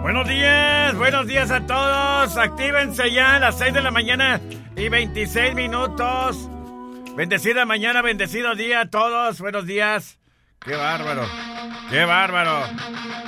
Buenos días a todos. Actívense ya a las 6 de la mañana y 26 minutos. Bendecida mañana, bendecido día a todos. Buenos días. Qué bárbaro.